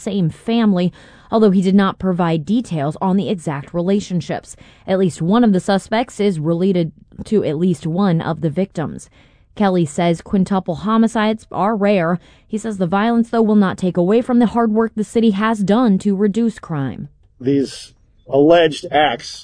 same family, although he did not provide details on the exact relationships. At least one of the suspects is related to at least one of the victims. Kelly says quintuple homicides are rare. He says the violence, though, will not take away from the hard work the city has done to reduce crime. These alleged acts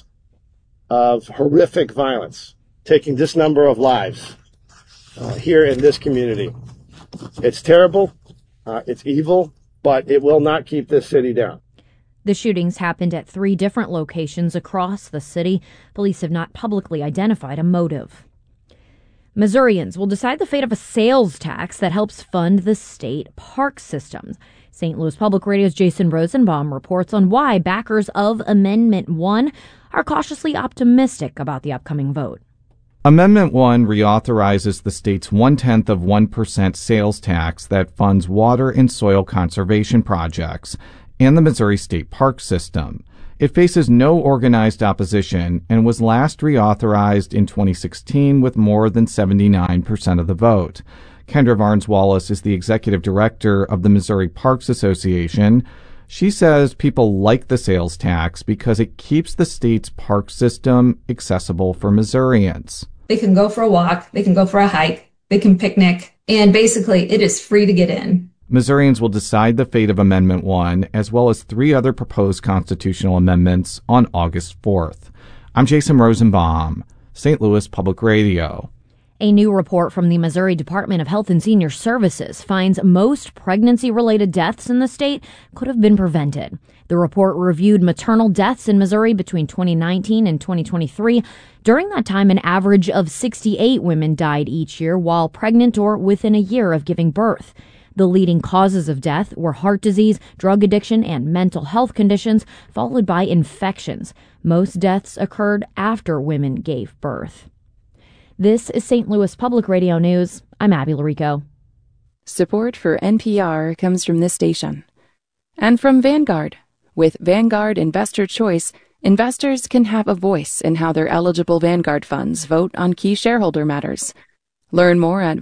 of horrific violence, taking this number of lives here in this community. It's terrible, it's evil, but it will not keep this city down. The shootings happened at 3 different locations across the city. Police have not publicly identified a motive. Missourians will decide the fate of a sales tax that helps fund the state park system. St. Louis Public Radio's Jason Rosenbaum reports on why backers of Amendment 1 are cautiously optimistic about the upcoming vote. Amendment 1 reauthorizes the state's 0.1% sales tax that funds water and soil conservation projects and the Missouri State Park System. It faces no organized opposition and was last reauthorized in 2016 with more than 79% of the vote. Kendra Varnes-Wallace is the executive director of the Missouri Parks Association. She says people like the sales tax because it keeps the state's park system accessible for Missourians. They can go for a walk, they can go for a hike, they can picnic, and basically it is free to get in. Missourians will decide the fate of Amendment 1, as well as 3 other proposed constitutional amendments, on August 4th. I'm Jason Rosenbaum, St. Louis Public Radio. A new report from the Missouri Department of Health and Senior Services finds most pregnancy-related deaths in the state could have been prevented. The report reviewed maternal deaths in Missouri between 2019 and 2023. During that time, an average of 68 women died each year while pregnant or within a year of giving birth. The leading causes of death were heart disease, drug addiction, and mental health conditions, followed by infections. Most deaths occurred after women gave birth. This is St. Louis Public Radio News. I'm Abby Larico. Support for NPR comes from this station. And from Vanguard. With Vanguard Investor Choice, investors can have a voice in how their eligible Vanguard funds vote on key shareholder matters. Learn more at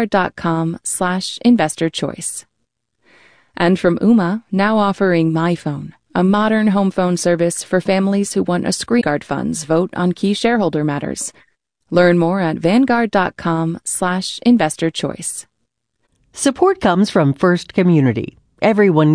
Vanguard.com/investorchoice. And from Ooma, now offering MyPhone, a modern home phone service for families who want a screen guard funds vote on key shareholder matters. Learn more at Vanguard.com/investorchoice. Support comes from First Community. Everyone